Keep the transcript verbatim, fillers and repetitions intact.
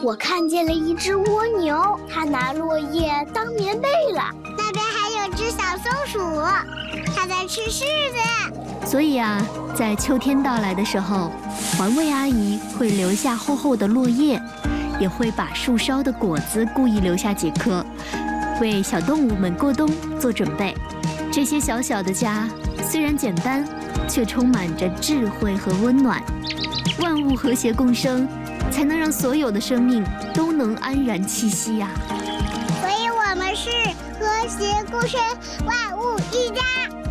我看见了一只蜗牛，它拿落叶当棉被了。 那边还有只小松鼠，它在吃柿子。 所以啊，在秋天到来的时候，环卫阿姨会留下厚厚的落叶，也会把树梢的果子故意留下几颗，为小动物们过冬做准备。这些小小的家虽然简单，却充满着智慧和温暖。万物和谐共生，才能让所有的生命都能安然栖息呀、 所以我们是和谐共生，万物一家。